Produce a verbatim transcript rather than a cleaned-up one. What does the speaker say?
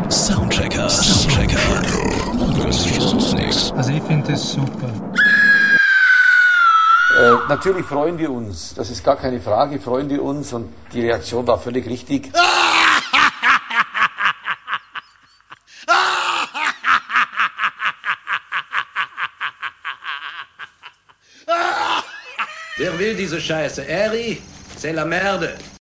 Soundchecker. Soundchecker. Hörst du sonst nichts? Also ich finde das super. Äh, natürlich freuen wir uns, das ist gar keine Frage, freuen wir uns und die Reaktion war völlig richtig. Wer will diese Scheiße? Eri, c'est la merde.